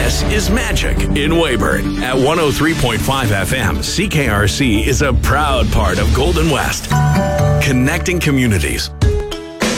This is Magic in Weyburn. At 103.5 FM, CKRC is a proud part of Golden West. Connecting communities.